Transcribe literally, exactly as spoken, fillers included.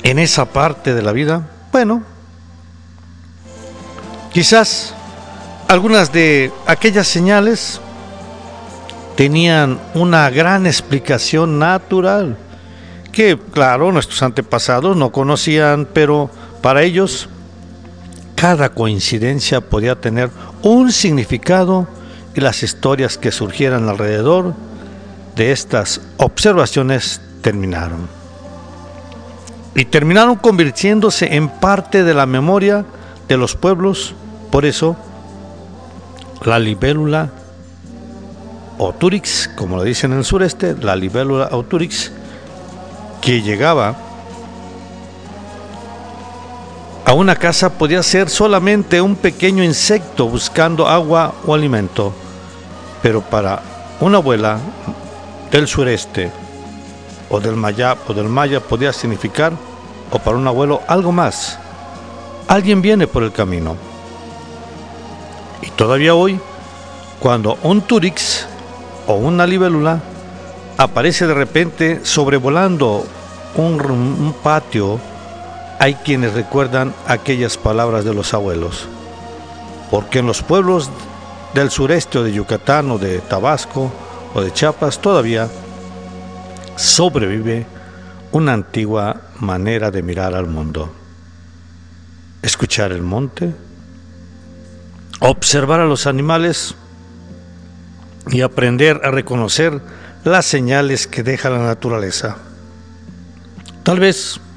en esa parte de la vida, bueno, quizás algunas de aquellas señales tenían una gran explicación natural que, claro, nuestros antepasados no conocían, pero para ellos cada coincidencia podía tener un significado y las historias que surgieran alrededor de estas observaciones terminaron. Y terminaron convirtiéndose en parte de la memoria de los pueblos. Por eso, la libélula Oturix, como lo dicen en el sureste, la libélula Oturix, que llegaba a una casa podía ser solamente un pequeño insecto buscando agua o alimento, pero para una abuela del sureste o del maya o del maya podía significar, o para un abuelo, algo más. Alguien viene por el camino. Y todavía hoy, cuando un turix o una libélula aparece de repente sobrevolando un, un patio, hay quienes recuerdan aquellas palabras de los abuelos, porque en los pueblos del sureste o de Yucatán o de Tabasco o de Chiapas todavía sobrevive una antigua manera de mirar al mundo: escuchar el monte, observar a los animales y aprender a reconocer las señales que deja la naturaleza. Tal vez